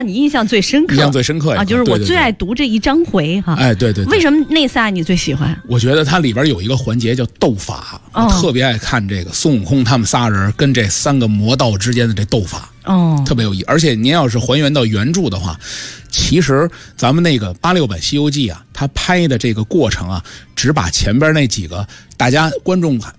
你印象最深刻？ 印象最深刻啊，就是我最爱读这一章回哈。 哎，对对。 为什么那仨你最喜欢？ 我觉得它里边有一个环节叫斗法，我特别爱看这个孙悟空他们仨人跟这3个魔道之间的这斗法。特别有意思。而且您要是还原到原著的话，其实咱们那个86版《西游记》啊，它拍的这个过程啊，只把前边那几个大家观众